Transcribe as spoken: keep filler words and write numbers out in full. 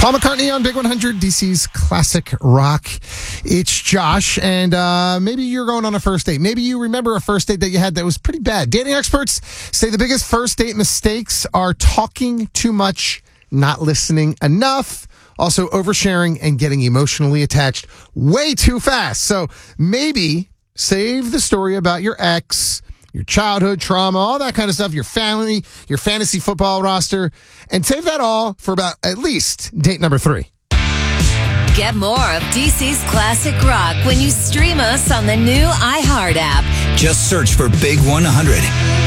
Paul McCartney on Big one hundred, D C's classic rock. It's Josh, and uh, maybe you're going on a first date. Maybe you remember a first date that you had that was pretty bad. Dating experts say the biggest first date mistakes are talking too much, not listening enough, also oversharing and getting emotionally attached way too fast. So maybe save the story about your ex, your childhood trauma, all that kind of stuff, your family, your fantasy football roster, and save that all for about at least date number three. Get more of D C's classic rock when you stream us on the new iHeart app. Just search for Big one hundred.